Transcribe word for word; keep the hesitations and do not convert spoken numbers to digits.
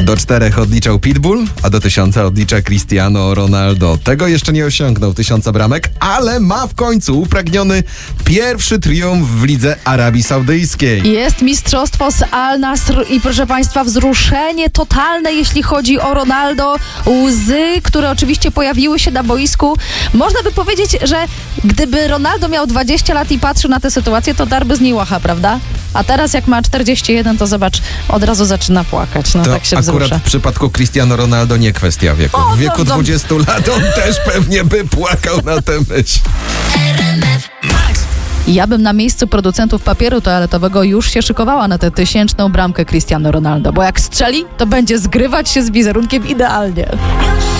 Do czterech odliczał Pitbull, a do tysiąca odlicza Cristiano Ronaldo. Tego jeszcze nie osiągnął, tysiąca bramek, ale ma w końcu upragniony pierwszy triumf w lidze Arabii Saudyjskiej. Jest mistrzostwo z Al Nasr i proszę Państwa, wzruszenie totalne, jeśli chodzi o Ronaldo. Łzy, które oczywiście pojawiły się na boisku. Można by powiedzieć, że gdyby Ronaldo miał dwadzieścia lat i patrzył na tę sytuację, to dar by z niej łacha, prawda? A teraz jak ma czterdzieści jeden, to zobacz, od razu zaczyna płakać. No To tak się akurat wzrusza. w przypadku Cristiano Ronaldo nie kwestia wieku. O, W wieku no, no. dwudziestu lat on też pewnie by płakał na tę myśl. Ja bym na miejscu producentów papieru toaletowego już się szykowała na tę tysięczną bramkę Cristiano Ronaldo, bo jak strzeli, to będzie zgrywać się z wizerunkiem idealnie.